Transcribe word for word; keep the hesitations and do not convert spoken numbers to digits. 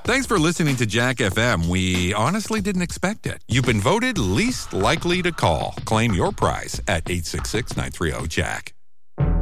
Thanks for listening to Jack F M. We honestly didn't expect it. You've been voted least likely to call. Claim your prize at eight six six, nine three zero, Jack.